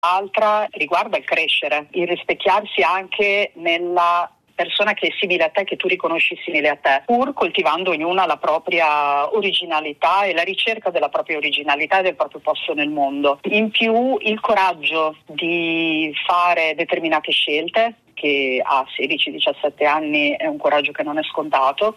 L'altra riguarda il crescere, il rispecchiarsi anche nella persona che è simile a te, che tu riconosci simile a te, pur coltivando ognuna la propria originalità e la ricerca della propria originalità e del proprio posto nel mondo. In più il coraggio di fare determinate scelte, che a 16-17 anni è un coraggio che non è scontato,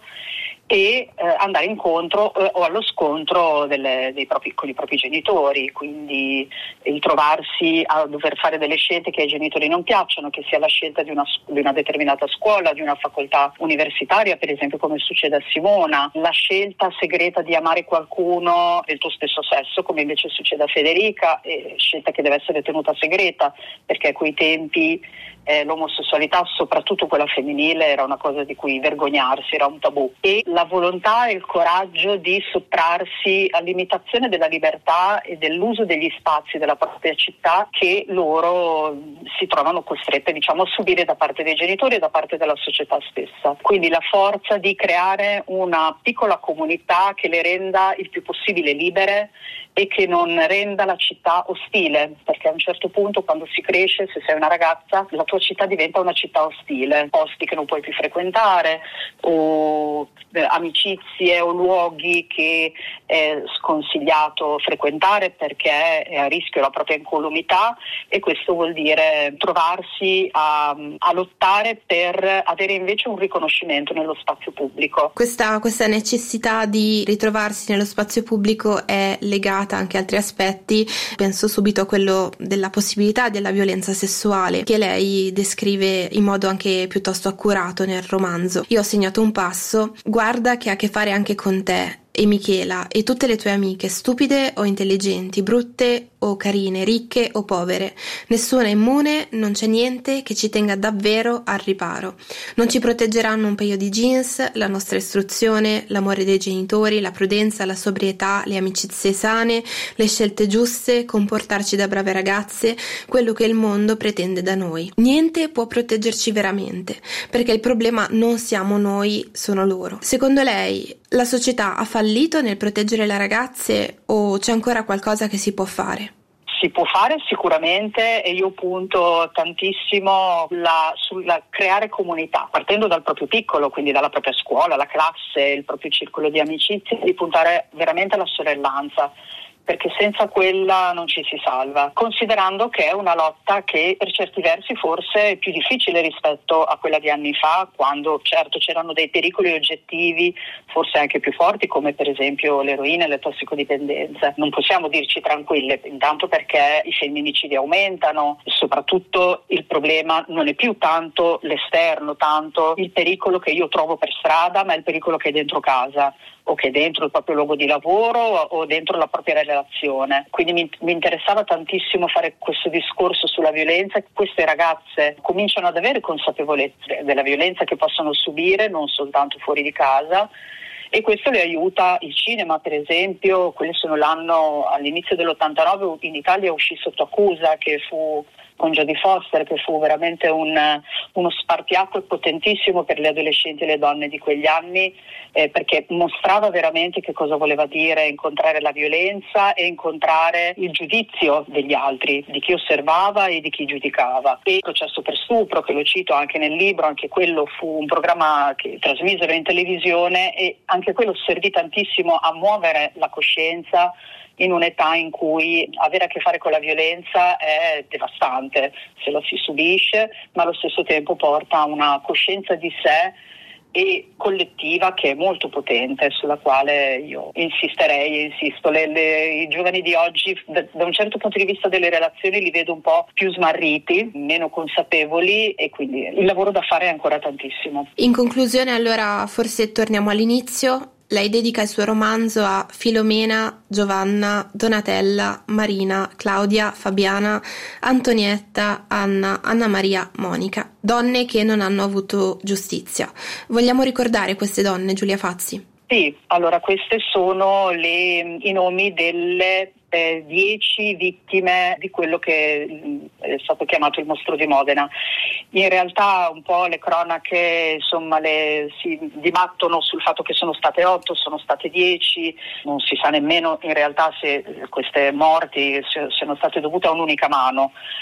e andare incontro o allo scontro con i propri genitori, quindi il trovarsi a dover fare delle scelte che ai genitori non piacciono, che sia la scelta di una determinata scuola, di una facoltà universitaria, per esempio come succede a Simona, la scelta segreta di amare qualcuno del tuo stesso sesso, come invece succede a Federica, scelta che deve essere tenuta segreta, perché a quei tempi l'omosessualità, soprattutto quella femminile, era una cosa di cui vergognarsi, era un tabù. E la volontà e il coraggio di sottrarsi all'imitazione della libertà e dell'uso degli spazi della propria città che loro si trovano costrette, a subire da parte dei genitori e da parte della società stessa. Quindi la forza di creare una piccola comunità che le renda il più possibile libere e che non renda la città ostile, perché a un certo punto, quando si cresce, se sei una ragazza, la tua città diventa una città ostile, posti che non puoi più frequentare o amicizie o luoghi che è sconsigliato frequentare perché è a rischio la propria incolumità, e questo vuol dire trovarsi a lottare per avere invece un riconoscimento nello spazio pubblico. Questa necessità di ritrovarsi nello spazio pubblico è legata anche a altri aspetti. Penso subito a quello della possibilità della violenza sessuale, che lei descrive in modo anche piuttosto accurato nel romanzo. Io ho segnato un passo: guarda che ha a che fare anche con te e Michela e tutte le tue amiche, stupide o intelligenti, brutte o carine, ricche o povere. Nessuna è immune, non c'è niente che ci tenga davvero al riparo. Non ci proteggeranno un paio di jeans, la nostra istruzione, l'amore dei genitori, la prudenza, la sobrietà, le amicizie sane, le scelte giuste, comportarci da brave ragazze, quello che il mondo pretende da noi. Niente può proteggerci veramente, perché il problema non siamo noi, sono loro. Secondo lei, la società ha fallito nel proteggere le ragazze o c'è ancora qualcosa che si può fare? Si può fare sicuramente, e io punto tantissimo sulla creare comunità, partendo dal proprio piccolo, quindi dalla propria scuola, la classe, il proprio circolo di amicizie, di puntare veramente alla sorellanza, perché senza quella non ci si salva, considerando che è una lotta che per certi versi forse è più difficile rispetto a quella di anni fa, quando certo c'erano dei pericoli oggettivi forse anche più forti, come per esempio l'eroina e le tossicodipendenze. Non possiamo dirci tranquille, intanto perché i femminicidi aumentano, soprattutto il problema non è più tanto l'esterno, tanto il pericolo che io trovo per strada, ma il pericolo che è dentro casa, o che è dentro il proprio luogo di lavoro o dentro la propria relazione. Quindi mi interessava tantissimo fare questo discorso sulla violenza. Queste ragazze cominciano ad avere consapevolezza della violenza che possono subire, non soltanto fuori di casa, e questo le aiuta. Il cinema, per esempio, l'anno all'inizio dell'89 in Italia uscì Sotto accusa, che fu con Jodie Foster, che fu veramente uno spartiacque potentissimo per le adolescenti e le donne di quegli anni, perché mostrava veramente che cosa voleva dire incontrare la violenza e incontrare il giudizio degli altri, di chi osservava e di chi giudicava. E il Processo per stupro, che lo cito anche nel libro, anche quello fu un programma che trasmisero in televisione, e anche quello servì tantissimo a muovere la coscienza in un'età in cui avere a che fare con la violenza è devastante se la si subisce, ma allo stesso tempo porta a una coscienza di sé e collettiva che è molto potente, sulla quale io insisterei e insisto. I giovani di oggi, da un certo punto di vista delle relazioni, li vedo un po' più smarriti, meno consapevoli, e quindi il lavoro da fare è ancora tantissimo. In conclusione, allora, forse torniamo all'inizio. Lei dedica il suo romanzo a Filomena, Giovanna, Donatella, Marina, Claudia, Fabiana, Antonietta, Anna, Anna Maria, Monica, donne che non hanno avuto giustizia. Vogliamo ricordare queste donne, Giulia Fazzi? Sì, allora queste sono i nomi delle 10 vittime di quello che è stato chiamato il mostro di Modena. In realtà un po' le cronache si dibattono sul fatto che sono state 8, sono state 10, non si sa nemmeno in realtà se queste morti siano state dovute a un'unica mano.